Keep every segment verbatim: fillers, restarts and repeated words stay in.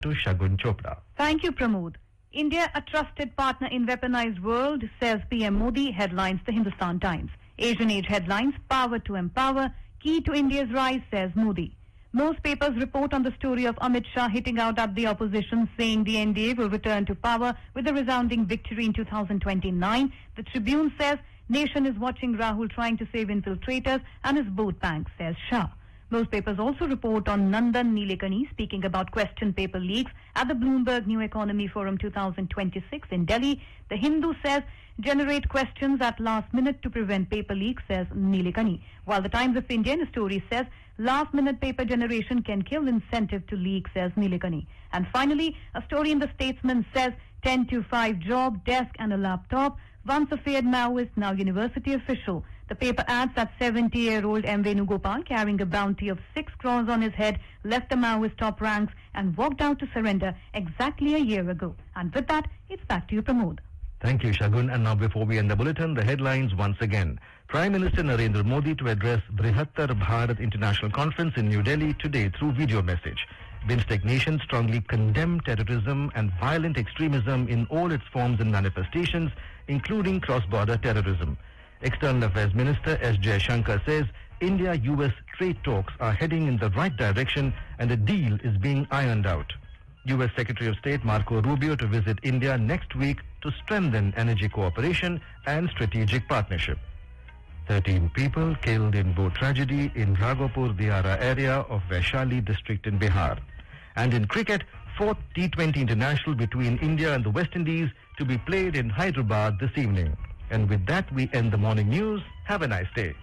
to Shagun Chopra. Thank you, Pramod. India, a trusted partner in weaponized world, says P M Modi, headlines the Hindustan Times. Asian Age headlines, power to empower, key to India's rise, says Modi. Most papers report on the story of Amit Shah hitting out at the opposition, saying the N D A will return to power with a resounding victory in two thousand twenty-nine. The Tribune says, nation is watching Rahul trying to save infiltrators and his vote bank, says Shah. Most papers also report on Nandan Nilekani speaking about question paper leaks at the Bloomberg New Economy Forum two thousand twenty-six in Delhi. The Hindu says, generate questions at last minute to prevent paper leaks, says Nilekani. While the Times of India in a story says, last minute paper generation can kill incentive to leak, says Nilekani. And finally, a story in the Statesman says, ten to five job, desk and a laptop. Once a feared Maoist, now university official. The paper adds that seventy-year-old M. Venugopal, carrying a bounty of six crores on his head, left the Maoist top ranks and walked out to surrender exactly a year ago. And with that, it's back to you, Pramod. Thank you, Shagun. And now before we end the bulletin, the headlines once again. Prime Minister Narendra Modi to address Brihattar Bharat International Conference in New Delhi today through video message. BIMSTEC nations strongly condemn terrorism and violent extremism in all its forms and manifestations, including cross-border terrorism. External Affairs Minister S. Jaishankar says India-U S trade talks are heading in the right direction and a deal is being ironed out. U S Secretary of State Marco Rubio to visit India next week to strengthen energy cooperation and strategic partnership. thirteen people killed in boat tragedy in Raghopur Diara area of Vaishali district in Bihar. And in cricket, fourth T twenty international between India and the West Indies to be played in Hyderabad this evening. And with that, we end the morning news. Have a nice day.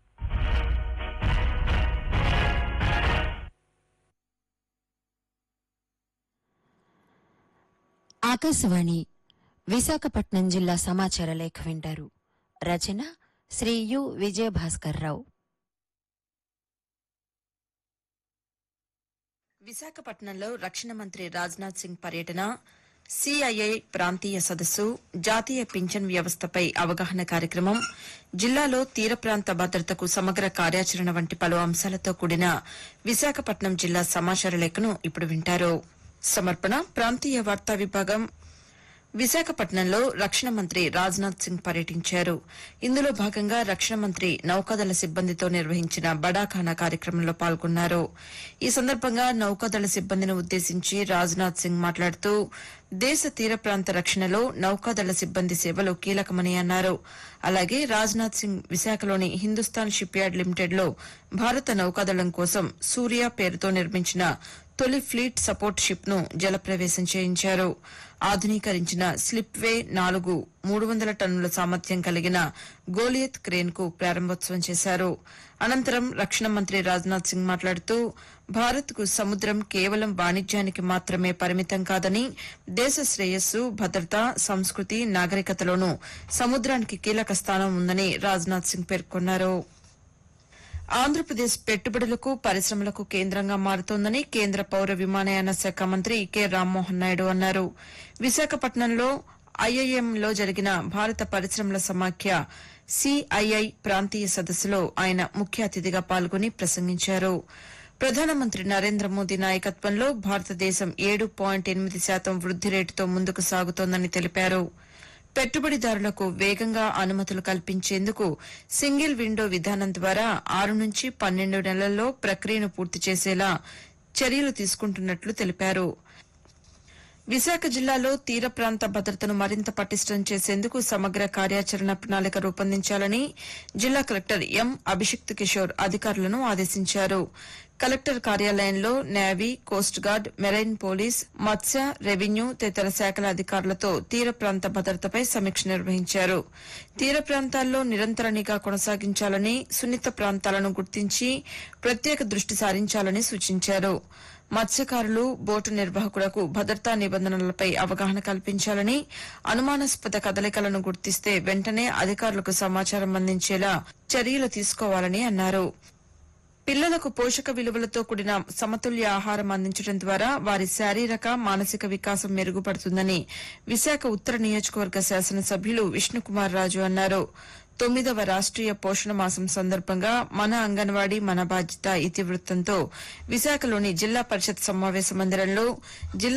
Akashvani Visakhapatnam జిల్లా సమాచార లేఖ వింటారు. రచన Shri you Vijayabhaskar రావు. విశాఖపట్నంలో రక్షణ మంత్రి రాజ్నాథ్ సింగ్ పర్యటన, CII ప్రాంతీయ సదస్సు, జాతీయ పింఛన్ వ్యవస్థపై అవగాహన కార్యక్రమం, జిల్లాలో తీర ప్రాంత భద్రతకు సమగ్ర కార్యాచరణ వంటి పలు అంశాలతో కూడిన విశాఖపట్నం జిల్లా సమాచార లేఖను ఇప్పుడు వింటారు. సమర్పణ ప్రాంతీయ వార్తా విభాగం. విశాఖపట్నంలో రక్షణ మంత్రి రాజ్నాథ్ సింగ్ పర్యటించారు. ఇందులో భాగంగా రక్షణ మంత్రి నౌకాదళ సిబ్బందితో నిర్వహించిన బడాఖానా కార్యక్రమంలో పాల్గొన్నారు. ఈ సందర్భంగా నౌకాదళ సిబ్బందిని ఉద్దేశించి రాజ్నాథ్ సింగ్ మాట్లాడుతూ దేశ తీర ప్రాంత రక్షణలో నౌకాదళ సిబ్బంది సేవలు కీలకమని అన్నారు. అలాగే రాజ్నాథ్ సింగ్ విశాఖలోని హిందుస్థాన్ షిప్ యార్డ్ లిమిటెడ్ లో భారత నౌకాదళం కోసం సూర్య పేరుతో నిర్మించిన తొలి ఫ్లీట్ సపోర్ట్ షిప్ ను జలప్రవేశం చేయించారు. ఆధునీకరించిన స్లిప్ వే నాలుగు మూడు వందల టన్నుల సామర్థ్యం కలిగిన గోలియత్ క్రేన్ కు ప్రారంభోత్సవం చేశారు. అనంతరం రక్షణ మంత్రి రాజ్నాథ్ సింగ్ మాట్లాడుతూ భారత్ కు సముద్రం కేవలం వాణిజ్యానికి మాత్రమే పరిమితం కాదని, దేశ శ్రేయస్సు, భద్రత, సంస్కృతి, నాగరికతలోనూ సముద్రానికి కీలక స్థానం ఉందని రాజ్నాథ్ సింగ్ పేర్కొన్నారు. ఆంధ్రప్రదేశ్ పెట్టుబడులకు, పరిశ్రమలకు కేంద్రంగా మారుతోందని కేంద్ర పౌర విమానయాన శాఖ మంత్రి కె రామ్మోహన్ నాయుడు అన్నారు. విశాఖపట్నంలో ఐఐఎంలో జరిగిన భారత పరిశ్రమల సమాఖ్య సిఐఐ ప్రాంతీయ సదస్సులో ఆయన ముఖ్య అతిథిగా పాల్గొని ప్రసంగించారు. ప్రధానమంత్రి నరేంద్ర మోదీ నాయకత్వంలో భారతదేశం ఏడు పాయింట్ ఎనిమిది శాతం వృద్ది రేటుతో ముందుకు సాగుతోందని తెలిపారు. పెట్టుబడిదారులకు వేగంగా అనుమతులు కల్పించేందుకు సింగిల్ విండో విధానం ద్వారా ఆరు నుంచి పన్నెండు నెలల్లో ప్రక్రియను పూర్తి చేసేలా చర్యలు తీసుకుంటున్నట్లు తెలిపారు. విశాఖ జిల్లాలో తీర ప్రాంత భద్రతను మరింత పటిష్టం చేసేందుకు సమగ్ర కార్యాచరణ ప్రణాళిక రూపొందించాలని జిల్లా కలెక్టర్ ఎం అభిషిక్త్ కిషోర్ అధికారులను ఆదేశించారు. కలెక్టర్ కార్యాలయంలో navy, coast guard, marine police, మత్స్య, రెవెన్యూ తదితర శాఖల అధికారులతో తీర ప్రాంత భద్రతపై సమీక్ష నిర్వహించారు. తీర ప్రాంతాల్లో నిరంతర నిఘా కొనసాగించాలని, సున్నిత ప్రాంతాలను గుర్తించి ప్రత్యేక దృష్టి సారించాలని సూచించారు. మత్స్యకారులు, బోటు నిర్వాహకులకు భద్రతా నిబంధనలపై అవగాహన కల్పించాలని, అనుమానాస్పద కదలికలను గుర్తిస్తే వెంటనే అధికారులకు సమాచారం అందించేలా చర్యలు తీసుకోవాలని అన్నారు. పిల్లలకు పోషక విలువలతో కూడిన సమతుల్య ఆహారం అందించడం ద్వారా వారి శారీరక, మానసిక వికాసం మెరుగుపడుతుందని విశాఖ ఉత్తర నియోజకవర్గ శాసనసభ్యులు విష్ణుకుమార్ రాజు అన్నారు. తొమ్మిదవ రాష్ట్రీయ పోషణ మాసం సందర్భంగా మన అంగన్వాడీ మన బాధ్యత ఇతివృత్తంతో విశాఖలోని జిల్లా పరిషత్ సమావేశ మందిరంలో జిల్లా